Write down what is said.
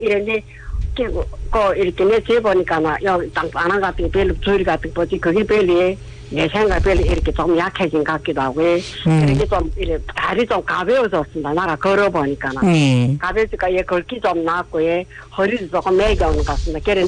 이런데 이렇게 내 재보니까 여기 땅바나 같은 게 별로 조리 같은 거지 그게 별로 내 생각 별로 이렇게 좀 약해진 것 같기도 하고 이렇게 좀 이렇게 다리 좀 가벼워졌습니다. 나가 걸어보니까는 가벼우니까 얘 걷기 좀 낫고 얘 허리도 조금 매겨오는 것 같습니다.